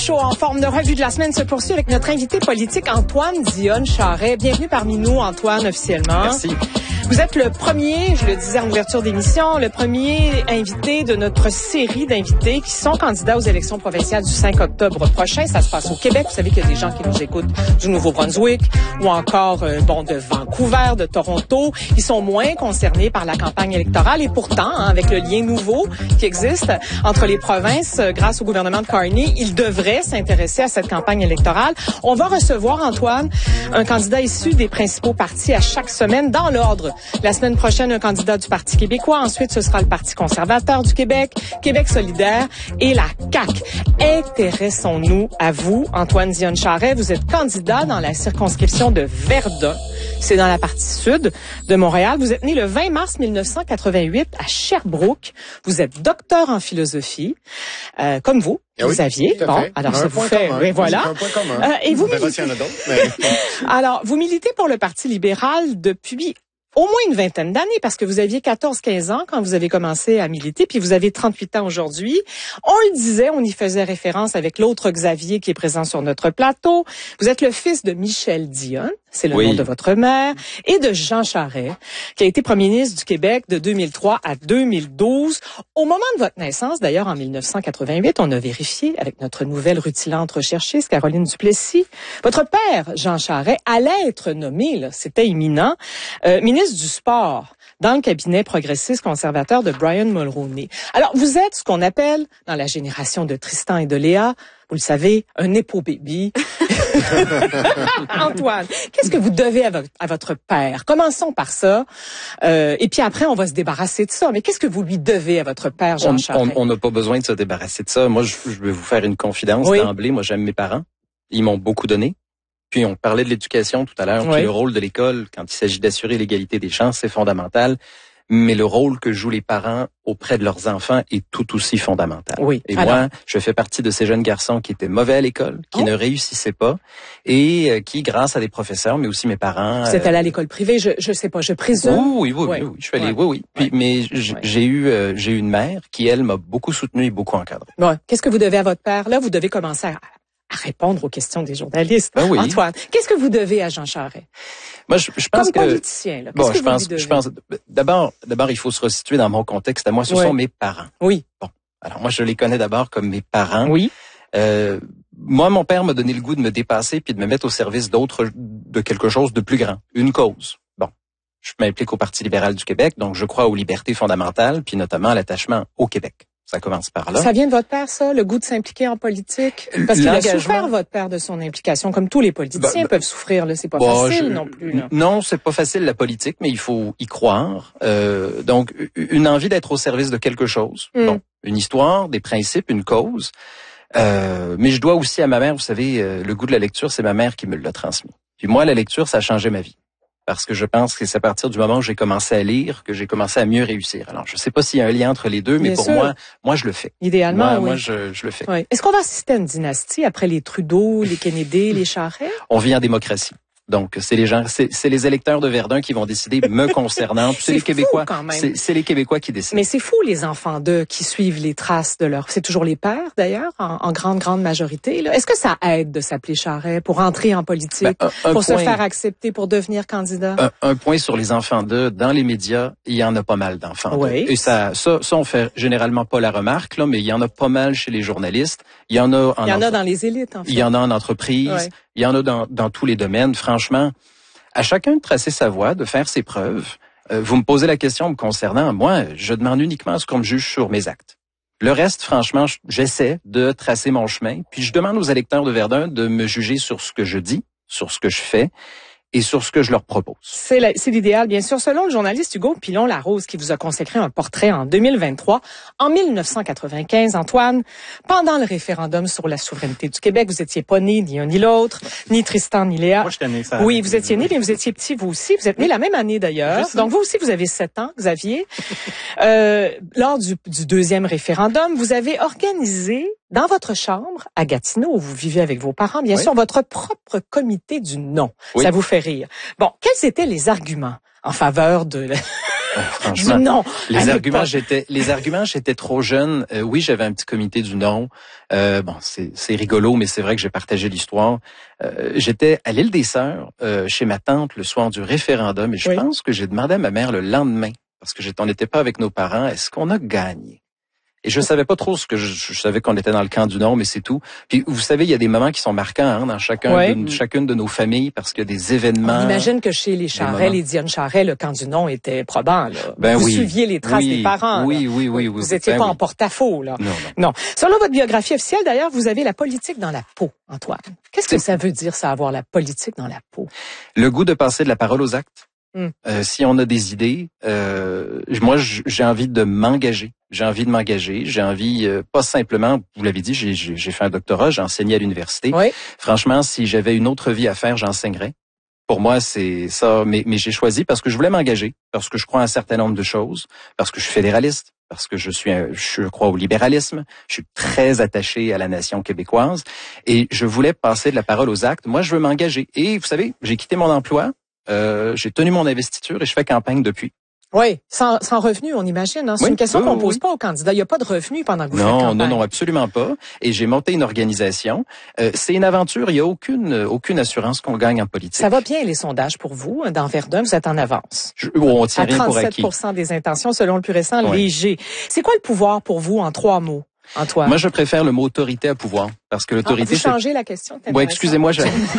Show en forme de revue de la semaine se poursuit avec notre invité politique Antoine Dionne-Charest. Bienvenue parmi nous, Antoine, officiellement. Merci. Vous êtes le premier, je le disais en ouverture d'émission, le premier invité de notre série d'invités qui sont candidats aux élections provinciales du 5 octobre prochain. Ça se passe au Québec. Vous savez qu'il y a des gens qui nous écoutent du Nouveau-Brunswick ou encore de Vancouver, de Toronto. Ils sont moins concernés par la campagne électorale et pourtant, avec le lien nouveau qui existe entre les provinces grâce au gouvernement de Carney, ils devraient s'intéresser à cette campagne électorale. On va recevoir, Antoine, un candidat issu des principaux partis à chaque semaine dans l'ordre. La semaine prochaine, un candidat du Parti québécois. Ensuite, ce sera le Parti conservateur du Québec, Québec solidaire et la CAQ. Intéressons-nous à vous, Antoine Dionne-Charest. Vous êtes candidat dans la circonscription de Verdun. C'est dans la partie sud de Montréal. Vous êtes né le 20 mars 1988 à Sherbrooke. Vous êtes docteur en philosophie, comme vous. Xavier. Bon, alors ça vous fait, mais voilà. Et vous militez. Alors, vous militez pour le Parti libéral depuis au moins une vingtaine d'années, parce que vous aviez 14-15 ans quand vous avez commencé à militer, puis vous avez 38 ans aujourd'hui. On le disait, on y faisait référence avec l'autre Xavier qui est présent sur notre plateau. Vous êtes le fils de Michel Dionne, c'est le nom de votre mère, et de Jean Charest, qui a été premier ministre du Québec de 2003 à 2012. Au moment de votre naissance, d'ailleurs, en 1988, on a vérifié avec notre nouvelle rutilante recherchiste, Caroline Duplessis, votre père, Jean Charest, allait être nommé, là, c'était imminent, ministre du Sport dans le cabinet progressiste conservateur de Brian Mulroney. Alors, vous êtes ce qu'on appelle, dans la génération de Tristan et de Léa, vous le savez, un épo baby. Antoine, qu'est-ce que vous devez à votre père? Commençons par ça. Et puis après, on va se débarrasser de ça. Mais qu'est-ce que vous lui devez à votre père, Jean Charest? On n'a pas besoin de se débarrasser de ça. Moi, je vais vous faire une confidence d'emblée. Moi, j'aime mes parents. Ils m'ont beaucoup donné. Puis on parlait de l'éducation tout à l'heure, puis le rôle de l'école, quand il s'agit d'assurer l'égalité des chances, c'est fondamental. Mais le rôle que jouent les parents auprès de leurs enfants est tout aussi fondamental. Et moi, je fais partie de ces jeunes garçons qui étaient mauvais à l'école, qui ne réussissaient pas, et qui, grâce à des professeurs, mais aussi mes parents... Vous êtes allé à l'école privée, je sais pas, je présume? Oui. Je suis allé, Puis, mais j'ai eu une mère qui, elle, m'a beaucoup soutenu et beaucoup encadré. Qu'est-ce que vous devez à votre père? Là, vous devez commencer à répondre aux questions des journalistes. Antoine, qu'est-ce que vous devez à Jean Charest? Moi, je pense comme politicien, là. Je pense, d'abord, il faut se resituer dans mon contexte. À moi, ce sont mes parents. Oui. Bon. Alors, moi, je les connais d'abord comme mes parents. Oui. Moi, mon père m'a donné le goût de me dépasser puis de me mettre au service de quelque chose de plus grand. Une cause. Bon. Je m'implique au Parti libéral du Québec, donc je crois aux libertés fondamentales puis notamment à l'attachement au Québec. Ça commence par là. Ça vient de votre père, ça, le goût de s'impliquer en politique? Parce qu'il a souffert, votre père, de son implication, comme tous les politiciens peuvent souffrir, là. C'est pas facile non plus, là. Non, c'est pas facile, la politique, mais il faut y croire. Donc, une envie d'être au service de quelque chose. Bon, une histoire, des principes, une cause. Mais je dois aussi à ma mère, vous savez, le goût de la lecture, c'est ma mère qui me l'a transmis. Puis moi, la lecture, ça a changé ma vie. Parce que je pense que c'est à partir du moment où j'ai commencé à lire que j'ai commencé à mieux réussir. Alors, je sais pas s'il y a un lien entre les deux, mais pour moi, je le fais. Idéalement, moi, je le fais. Oui. Est-ce qu'on va assister à une dynastie après les Trudeau, les Kennedy, les Charest? On vit en démocratie. Donc, c'est les électeurs de Verdun qui vont décider me concernant. C'est les Québécois. C'est les Québécois qui décident. Mais c'est fou, les enfants d'eux qui suivent les traces de leur... C'est toujours les pères, d'ailleurs, en grande majorité, là. Est-ce que ça aide de s'appeler Charest pour entrer en politique, pour se faire accepter, pour devenir candidat? Un point sur les enfants d'eux. Dans les médias, il y en a pas mal d'enfants d'eux. Et ça, on fait généralement pas la remarque, là, mais il y en a pas mal chez les journalistes. Il y en a dans les élites, en fait. Il y en a en entreprise. Ouais. Il y en a dans tous les domaines. Franchement, à chacun de tracer sa voie, de faire ses preuves. Vous me posez la question me concernant. Moi, je demande uniquement à ce qu'on me juge sur mes actes. Le reste, franchement, j'essaie de tracer mon chemin. Puis je demande aux électeurs de Verdun de me juger sur ce que je dis, sur ce que je fais et sur ce que je leur propose. C'est l'idéal, bien sûr. Selon le journaliste Hugo Pilon-Larose, qui vous a consacré un portrait en 2023, en 1995, Antoine, pendant le référendum sur la souveraineté du Québec, vous étiez pas né, ni un ni l'autre, ni Tristan ni Léa. Moi, j'étais né, ça. Oui, vous étiez né, mais vous étiez petit, vous aussi. Vous êtes né la même année, d'ailleurs. Donc, vous aussi, vous avez 7 ans, Xavier. Lors du deuxième référendum, vous avez organisé dans votre chambre, à Gatineau, où vous vivez avec vos parents, bien sûr, votre propre comité du non. Ça vous fait rire. Bon, quels étaient les arguments en faveur de Franchement, non. Les arguments, j'étais trop jeune. Oui, j'avais un petit comité du non. Bon, c'est rigolo, mais c'est vrai que j'ai partagé l'histoire. J'étais à l'île des Sœurs, chez ma tante, le soir du référendum, et je pense que j'ai demandé à ma mère le lendemain, parce que on n'était pas avec nos parents, est-ce qu'on a gagné? Et je savais pas trop ce que je savais qu'on était dans le camp du non, mais c'est tout. Puis vous savez, il y a des moments qui sont marquants dans chacune de nos familles parce qu'il y a des événements. On imagine que chez les Charest, les Dionne Charest, le camp du non était probant. Là. Vous suiviez les traces des parents. Oui. Vous étiez pas en porte-à-faux. Là. Non. Selon votre biographie officielle, d'ailleurs, vous avez la politique dans la peau, Antoine. Qu'est-ce que ça veut dire, ça, avoir la politique dans la peau? Le goût de passer de la parole aux actes. Si on a des idées, moi j'ai envie de m'engager. J'ai envie, pas simplement, vous l'avez dit, j'ai fait un doctorat, j'ai enseigné à l'université. Oui. Franchement, si j'avais une autre vie à faire, j'enseignerais. Pour moi, c'est ça. Mais j'ai choisi parce que je voulais m'engager, parce que je crois à un certain nombre de choses, parce que je suis fédéraliste, parce que je crois au libéralisme. Je suis très attaché à la nation québécoise et je voulais passer de la parole aux actes. Moi, je veux m'engager. Et vous savez, j'ai quitté mon emploi. J'ai tenu mon investiture et je fais campagne depuis. Oui, sans revenu, on imagine. Hein? C'est une question qu'on pose pas aux candidats. Il n'y a pas de revenu pendant que vous faites campagne. Non, absolument pas. Et j'ai monté une organisation. C'est une aventure. Il n'y a aucune assurance qu'on gagne en politique. Ça va bien, les sondages pour vous. Dans Verdun, vous êtes en avance. On tient rien pour acquis. 37% des intentions, selon le plus récent, léger. C'est quoi le pouvoir pour vous en 3 mots, Antoine? Moi, je préfère le mot autorité à pouvoir. Parce que l'autorité, vous changez la question. Oui, excusez-moi,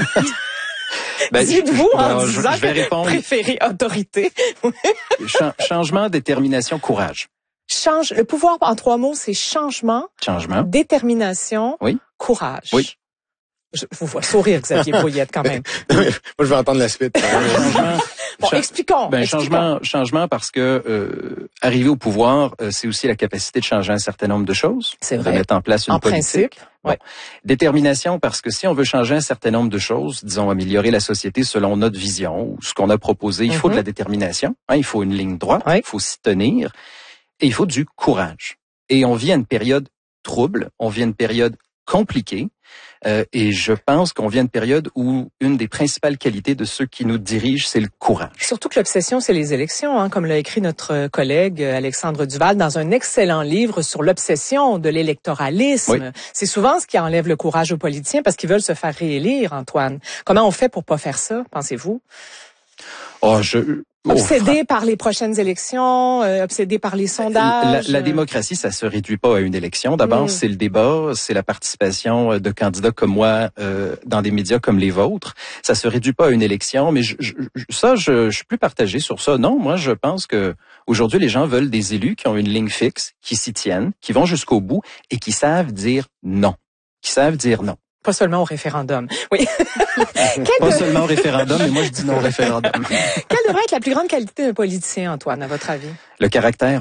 Dites-vous en disant je vais répondre. Préférez autorité. Changement, détermination, courage. Le pouvoir en 3 mots, c'est changement, détermination, courage. Oui. Je vous vois sourire, Xavier Brouillette, quand même. Moi, je vais entendre la suite. Expliquons. Changement parce que arriver au pouvoir, c'est aussi la capacité de changer un certain nombre de choses. C'est vrai. De mettre en place une politique. Principe. Bon. Détermination parce que si on veut changer un certain nombre de choses, disons améliorer la société selon notre vision ou ce qu'on a proposé, il faut de la détermination. Il faut une ligne droite. Il faut s'y tenir. Et il faut du courage. Et on vit à une période trouble. On vit à une période compliquée. Et je pense qu'on vient de période où une des principales qualités de ceux qui nous dirigent, c'est le courage. Surtout que l'obsession, c'est les élections, comme l'a écrit notre collègue Alexandre Duval dans un excellent livre sur l'obsession de l'électoralisme. Oui. C'est souvent ce qui enlève le courage aux politiciens parce qu'ils veulent se faire réélire, Antoine. Comment on fait pour pas faire ça, pensez-vous? Obsédé par les prochaines élections, obsédé par les sondages. La démocratie, ça se réduit pas à une élection. D'abord, c'est le débat, c'est la participation de candidats comme moi dans des médias comme les vôtres. Ça se réduit pas à une élection, mais je suis plus partagé sur ça. Non, moi, je pense que aujourd'hui, les gens veulent des élus qui ont une ligne fixe, qui s'y tiennent, qui vont jusqu'au bout et qui savent dire non. Pas seulement au référendum. Oui. Pas seulement au référendum, mais moi je dis non au référendum. Quelle devrait être la plus grande qualité d'un politicien, Antoine, à votre avis? Le caractère.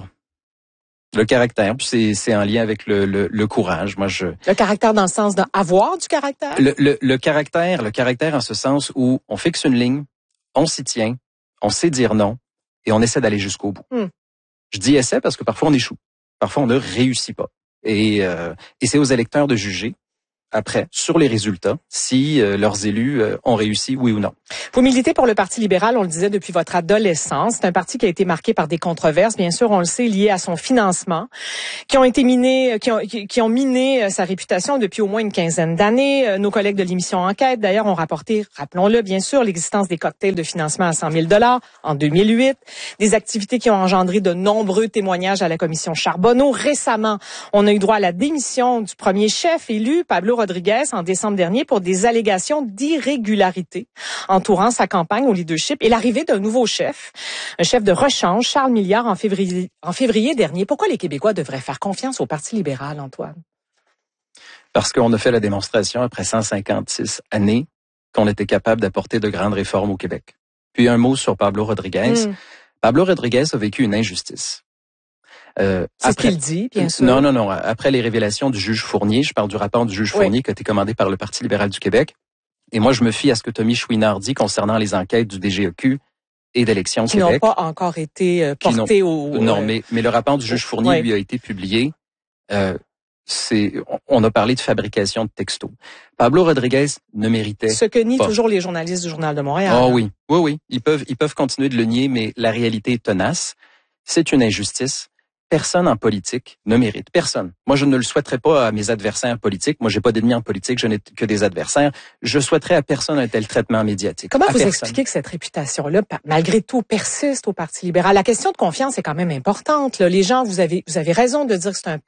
Puis c'est en lien avec le courage. Le caractère dans le sens d'avoir du caractère? Le caractère en ce sens où on fixe une ligne, on s'y tient, on sait dire non et on essaie d'aller jusqu'au bout. Je dis essaie parce que parfois on échoue. Parfois on ne réussit pas. Et c'est aux électeurs de juger après, sur les résultats, si leurs élus ont réussi, oui ou non. Vous militez pour le Parti libéral, on le disait, depuis votre adolescence. C'est un parti qui a été marqué par des controverses, bien sûr, on le sait, liées à son financement, qui ont miné sa réputation depuis au moins une quinzaine d'années. Nos collègues de l'émission Enquête, d'ailleurs, ont rapporté, rappelons-le, bien sûr, l'existence des cocktails de financement à 100 000 $ en 2008, des activités qui ont engendré de nombreux témoignages à la commission Charbonneau. Récemment, on a eu droit à la démission du premier chef élu, Pablo Rodriguez, en décembre dernier pour des allégations d'irrégularité entourant sa campagne au leadership et l'arrivée d'un nouveau chef, un chef de rechange, Charles Milliard, en février dernier. Pourquoi les Québécois devraient faire confiance au Parti libéral, Antoine? Parce qu'on a fait la démonstration après 156 années qu'on était capable d'apporter de grandes réformes au Québec. Puis un mot sur Pablo Rodriguez. Pablo Rodriguez a vécu une injustice. C'est ce qu'il dit, bien sûr. Non. Après les révélations du juge Fournier, je parle du rapport du juge Fournier qui a été commandé par le Parti libéral du Québec. Et moi, je me fie à ce que Tommy Chouinard dit concernant les enquêtes du DGEQ et d'Élections Québec. Qui n'ont pas encore été portées au... Non, mais le rapport du juge Fournier, lui, a été publié. On a parlé de fabrication de textos. Pablo Rodriguez ne méritait ce que nient pas. Toujours les journalistes du Journal de Montréal. Oui. Ils peuvent continuer de le nier, mais la réalité est tenace. C'est une injustice. Personne en politique ne mérite. Personne. Moi, je ne le souhaiterais pas à mes adversaires politiques. Moi, j'ai pas d'ennemis en politique, je n'ai que des adversaires. Je souhaiterais à personne un tel traitement médiatique. Comment vous expliquez que cette réputation-là, malgré tout, persiste au Parti libéral? La question de confiance est quand même importante, là. Les gens, vous avez raison de dire que c'est un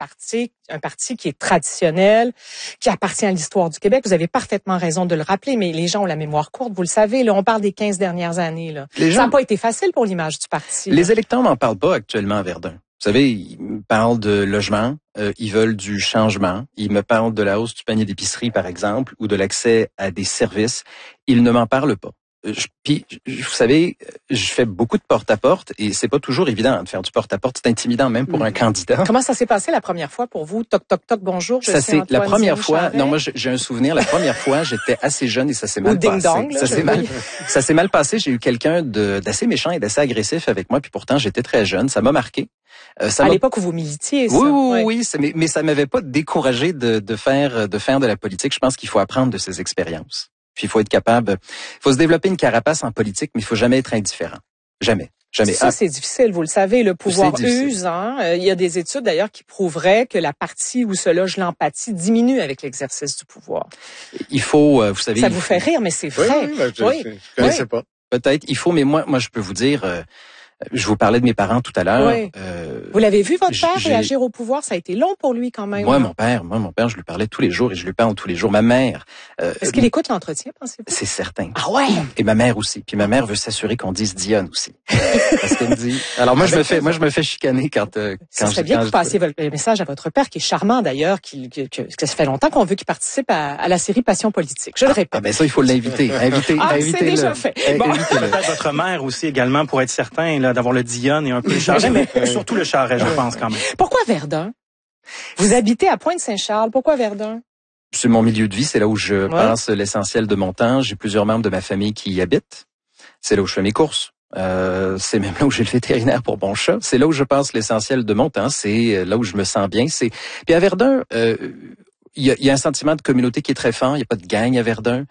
parti qui est traditionnel, qui appartient à l'histoire du Québec. Vous avez parfaitement raison de le rappeler, mais les gens ont la mémoire courte, vous le savez, là. On parle des 15 dernières années, là. Ça n'a pas été facile pour l'image du parti. Les électeurs n'en parlent pas actuellement à Verdun. Vous savez, ils me parlent de logement, ils veulent du changement, ils me parlent de la hausse du panier d'épicerie, par exemple, ou de l'accès à des services. Ils ne m'en parlent pas. Puis, vous savez, je fais beaucoup de porte-à-porte et c'est pas toujours évident de faire du porte-à-porte. C'est intimidant même pour un candidat. Comment ça s'est passé la première fois pour vous? Toc, toc, toc, bonjour. Ça c'est la première fois. Non, moi, j'ai un souvenir. La première fois, j'étais assez jeune et ça s'est mal passé. Ding-dong, là, ça s'est mal passé. J'ai eu quelqu'un d'assez méchant et d'assez agressif avec moi. Puis pourtant, j'étais très jeune. Ça m'a marqué. À l'époque où vous militiez, ça. Oui, mais ça m'avait pas découragé de faire de la politique. Je pense qu'il faut apprendre de ces expériences. Puis il faut être capable, il faut se développer une carapace en politique, mais il faut jamais être indifférent. Jamais. Ça, c'est difficile, vous le savez, le pouvoir use. Il y a des études d'ailleurs qui prouveraient que la partie où se loge l'empathie diminue avec l'exercice du pouvoir. Il faut, vous savez... Ça vous fait rire, mais c'est vrai. Oui, je connaissais pas. Peut-être, il faut, mais moi je peux vous dire... je vous parlais de mes parents tout à l'heure. Oui. Vous l'avez vu, votre père, réagir au pouvoir? Ça a été long pour lui quand même. Moi, mon père, je lui parlais tous les jours et je lui parle tous les jours. Ma mère... Est-ce qu'il écoute l'entretien, pensez-vous? C'est certain. Ah ouais? Et ma mère aussi. Puis ma mère veut s'assurer qu'on dise Dionne aussi. Parce qu'elle me dit... Alors moi, je me fais chicaner quand ça serait bien que vous passiez le message à votre père, qui est charmant d'ailleurs, que ça fait longtemps qu'on veut qu'il participe à la série Passion politique. Je le répète. Ah ben ça, il faut l'inviter. C'est déjà fait. Bon. Peut-être votre mère aussi également, pour être certain là, d'avoir le Dionne et un peu le Charest, mais surtout le Charest, je pense quand même. Pourquoi Verdun? Vous habitez à Pointe-Saint-Charles. Pourquoi Verdun? C'est mon milieu de vie. C'est là où je passe l'essentiel de mon temps. J'ai plusieurs membres de ma famille qui y habitent. C'est là où je fais mes courses. C'est même là où j'ai le vétérinaire pour mon chat. C'est là où je passe l'essentiel de mon temps. C'est là où je me sens bien. Puis à Verdun, il y a un sentiment de communauté qui est très fort. Il n'y a pas de gang à Verdun.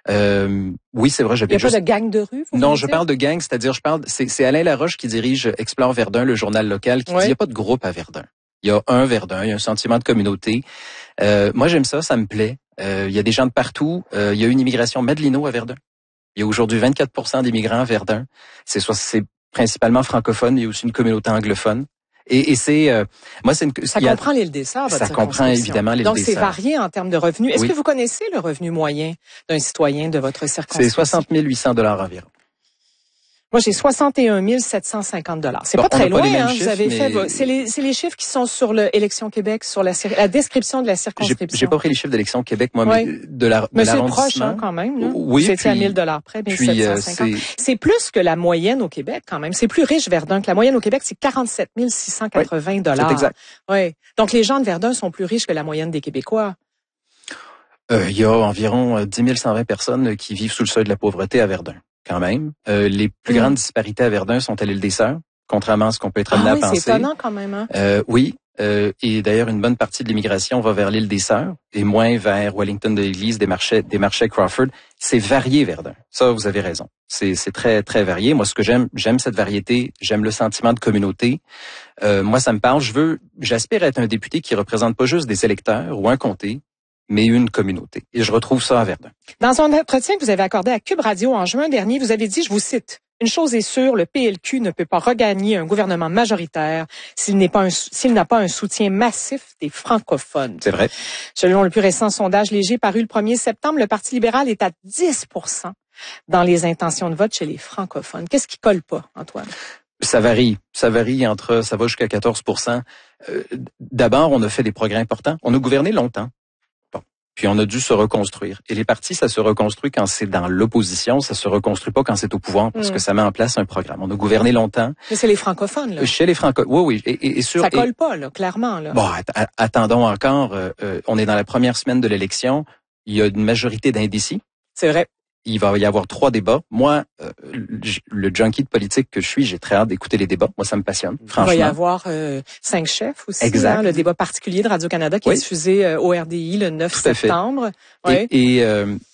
Oui, c'est vrai, j'habite. Il n'y a pas de gang de rue, Non, je parle de gang, c'est-à-dire c'est Alain Laroche qui dirige Explore Verdun, le journal local, qui dit il n'y a pas de groupe à Verdun. Il y a un Verdun, il y a un sentiment de communauté. Moi, j'aime ça me plaît. Il y a des gens de partout. Il y a une immigration madelino à Verdun. Il y a aujourd'hui 24% d'immigrants à Verdun. C'est principalement francophone, il y a aussi une communauté anglophone. Et c'est moi c'est ça comprend l'île des Sœurs, votre ça comprend évidemment l'île des Sœurs. Donc c'est varié en termes de revenus. Est-ce que vous connaissez le revenu moyen d'un citoyen de votre circonscription? C'est 60 800 $ environ. Moi, j'ai 61 750 $. C'est pas très loin, hein. Vous avez fait, c'est les chiffres qui sont sur Élections Québec, sur la description de la circonscription. J'ai pas pris les chiffres d'Élections Québec, moi, mais de l'arrondissement. Mais c'est proche, hein, quand même, là. Oui. C'était à 1000 $ près, 1750. C'est plus que la moyenne au Québec, quand même. C'est plus riche, Verdun, que la moyenne au Québec, c'est 47 680 $. C'est exact. Oui. Donc, les gens de Verdun sont plus riches que la moyenne des Québécois. Il y a environ 10 120 personnes qui vivent sous le seuil de la pauvreté à Verdun. Quand même. Les plus grandes disparités à Verdun sont à l'île des Sœurs, contrairement à ce qu'on peut être amené à penser. C'est étonnant quand même. Hein? Oui. Et d'ailleurs, une bonne partie de l'immigration va vers l'île des Sœurs et moins vers Wellington de l'Église, des marchés Crawford. C'est varié, Verdun. Ça, vous avez raison. C'est très, très varié. Moi, ce que j'aime cette variété. J'aime le sentiment de communauté. Moi, ça me parle. J'aspire à être un député qui représente pas juste des électeurs ou un comté, mais une communauté. Et je retrouve ça à Verdun. Dans un entretien que vous avez accordé à Cube Radio en juin dernier, vous avez dit, je vous cite, « Une chose est sûre, le PLQ ne peut pas regagner un gouvernement majoritaire s'il n'a pas un soutien massif des francophones. » C'est vrai. Selon le plus récent sondage léger paru le 1er septembre, le Parti libéral est à 10% dans les intentions de vote chez les francophones. Qu'est-ce qui colle pas, Antoine? Ça varie ça va jusqu'à 14%. D'abord, on a fait des progrès importants. On a gouverné longtemps. Puis on a dû se reconstruire. Et les partis, ça se reconstruit quand c'est dans l'opposition, ça se reconstruit pas quand c'est au pouvoir, parce que ça met en place un programme. On a gouverné longtemps. Mais c'est les francophones, là. Chez les francophones, oui. Ça colle pas, là, clairement, là. Bon, attendons encore. On est dans la première semaine de l'élection. Il y a une majorité d'indécis. C'est vrai. Il va y avoir 3 débats. Moi, le junkie de politique que je suis, j'ai très hâte d'écouter les débats. Moi, ça me passionne, franchement. Il va y avoir 5 chefs aussi. Exact. Hein, le débat particulier de Radio-Canada qui est diffusé au RDI le 9 septembre. Oui. Et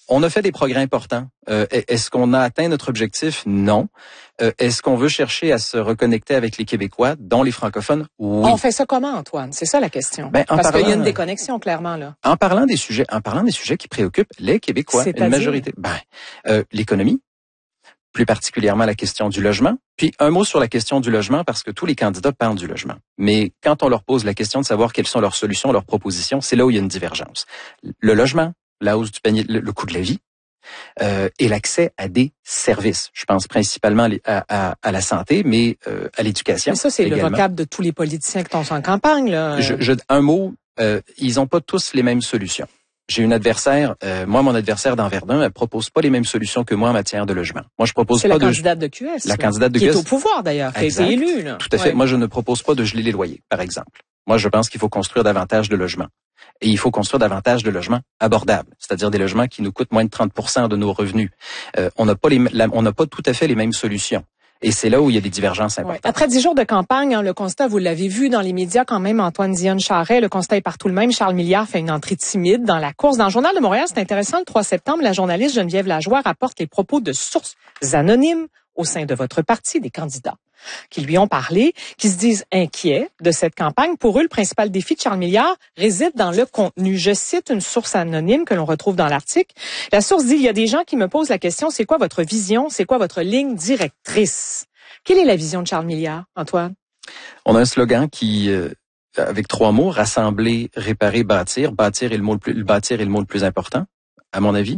On a fait des progrès importants. Est-ce qu'on a atteint notre objectif? Non. Est-ce qu'on veut chercher à se reconnecter avec les Québécois, dont les francophones? Oui. On fait ça comment, Antoine? C'est ça la question. Parce qu'il y a une déconnexion, clairement, là. En parlant des sujets qui préoccupent les Québécois, une majorité. L'économie, plus particulièrement la question du logement. Puis un mot sur la question du logement, parce que tous les candidats parlent du logement. Mais quand on leur pose la question de savoir quelles sont leurs solutions, leurs propositions, c'est là où il y a une divergence. Le logement, la hausse du panier, le coût de la vie, et l'accès à des services. Je pense principalement à la santé, mais à l'éducation. Mais ça, c'est également le vocable de tous les politiciens qui sont en campagne, là. Un mot, ils n'ont pas tous les mêmes solutions. J'ai une adversaire, mon adversaire dans Verdun, elle propose pas les mêmes solutions que moi en matière de logement. Moi, je propose pas de... C'est la candidate de QS. La candidate de QS. Qui est au pouvoir, d'ailleurs, qui a été élue, là. Tout à fait. Moi, je ne propose pas de geler les loyers, par exemple. Moi, je pense qu'il faut construire davantage de logements. Et il faut construire davantage de logements abordables, c'est-à-dire des logements qui nous coûtent moins de 30% de nos revenus. On n'a pas tout à fait les mêmes solutions. Et c'est là où il y a des divergences importantes. Ouais. Après 10 jours de campagne, le constat, vous l'avez vu dans les médias quand même, Antoine Dionne-Charest, le constat est partout le même. Charles Milliard fait une entrée timide dans la course. Dans le Journal de Montréal, c'est intéressant, le 3 septembre, la journaliste Geneviève Lajoie rapporte les propos de sources anonymes au sein de votre parti, des candidats qui lui ont parlé, qui se disent inquiets de cette campagne. Pour eux, le principal défi de Charles Milliard réside dans le contenu. Je cite une source anonyme que l'on retrouve dans l'article. La source dit, il y a des gens qui me posent la question, c'est quoi votre vision? C'est quoi votre ligne directrice? Quelle est la vision de Charles Milliard, Antoine? On a un slogan qui, avec 3 mots, rassembler, réparer, bâtir. Bâtir est le mot le plus important, à mon avis.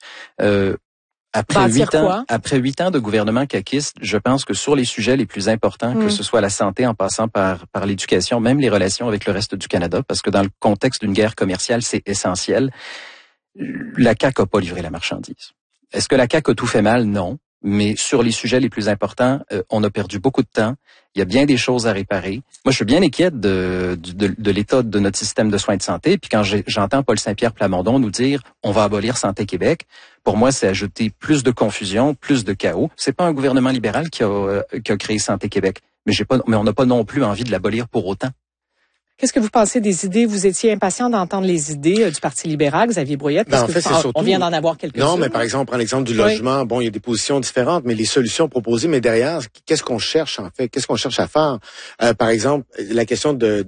Après 8 ans de gouvernement caquiste, je pense que sur les sujets les plus importants, que ce soit la santé en passant par l'éducation, même les relations avec le reste du Canada, parce que dans le contexte d'une guerre commerciale, c'est essentiel, la CAQ n'a pas livré la marchandise. Est-ce que la CAQ a tout fait mal? Non. Mais sur les sujets les plus importants, on a perdu beaucoup de temps. Il y a bien des choses à réparer. Moi, je suis bien inquiète de l'état de notre système de soins de santé. Puis quand j'entends Paul Saint-Pierre Plamondon nous dire « on va abolir Santé Québec », pour moi, c'est ajouter plus de confusion, plus de chaos. C'est pas un gouvernement libéral qui a créé Santé Québec, mais on n'a pas non plus envie de l'abolir pour autant. Qu'est-ce que vous pensez des idées? Vous étiez impatient d'entendre les idées du Parti libéral, Xavier Brouillette, parce on vient d'en avoir quelques-unes. Non, mais par exemple, prendre l'exemple du logement, bon, il y a des positions différentes, mais les solutions proposées, mais derrière, qu'est-ce qu'on cherche en fait? Qu'est-ce qu'on cherche à faire? Par exemple, la question de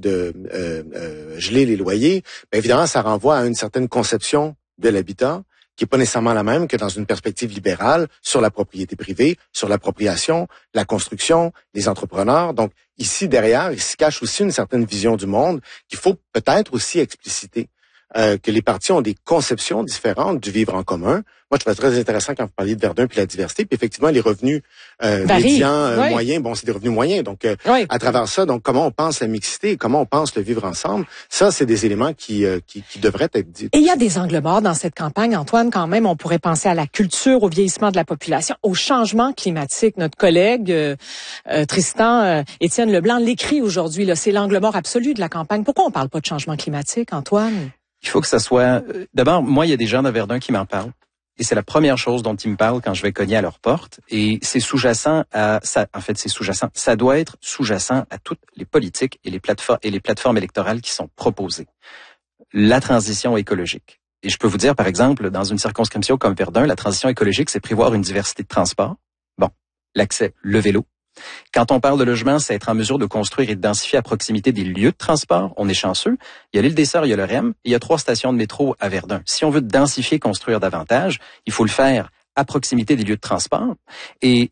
geler les loyers, bien évidemment, ça renvoie à une certaine conception de l'habitat qui est pas nécessairement la même que dans une perspective libérale sur la propriété privée, sur l'appropriation, la construction, les entrepreneurs. Donc, ici, derrière, il se cache aussi une certaine vision du monde qu'il faut peut-être aussi expliciter. Que les partis ont des conceptions différentes du vivre en commun. Moi, je trouve très intéressant quand vous parliez de Verdun puis la diversité. Puis effectivement, les revenus médians, moyens, bon, c'est des revenus moyens. Donc, à travers ça, donc comment on pense la mixité, comment on pense le vivre ensemble, ça, c'est des éléments qui devraient être dits. Et il y a des angles morts dans cette campagne, Antoine, quand même. On pourrait penser à la culture, au vieillissement de la population, au changement climatique. Notre collègue Tristan Étienne Leblanc l'écrit aujourd'hui. Là, c'est l'angle mort absolu de la campagne. Pourquoi on parle pas de changement climatique, Antoine? Il faut que ça soit... D'abord, moi, il y a des gens de Verdun qui m'en parlent. Et c'est la première chose dont ils me parlent quand je vais cogner à leur porte. Et c'est sous-jacent à... En fait, c'est sous-jacent. Ça doit être sous-jacent à toutes les politiques et les plateformes électorales qui sont proposées. La transition écologique. Et je peux vous dire, par exemple, dans une circonscription comme Verdun, la transition écologique, c'est prévoir une diversité de transports. Bon, l'accès, le vélo. Quand on parle de logement, c'est être en mesure de construire et de densifier à proximité des lieux de transport. On est chanceux. Il y a l'île des Sœurs, il y a le REM, et il y a 3 stations de métro à Verdun. Si on veut densifier, construire davantage, il faut le faire à proximité des lieux de transport. Et